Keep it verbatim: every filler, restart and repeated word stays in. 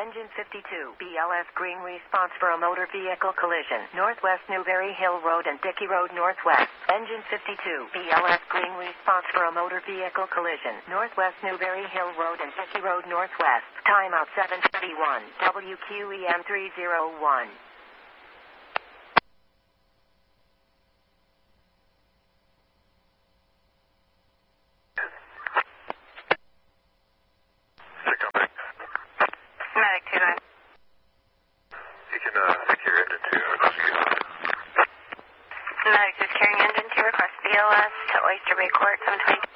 Engine fifty-two, B L S green response for a motor vehicle collision. Northwest Newberry Hill Road and Dickey Road Northwest. Engine fifty-two, B L S green response for a motor vehicle collision. Northwest Newberry Hill Road and Dickey Road Northwest. Timeout seven thirty-one. W Q E M three oh one. Medic two nine. You can uh, secure engine two. Medic is carrying engine two, request B L S to Oyster Bay Court, seven twenty.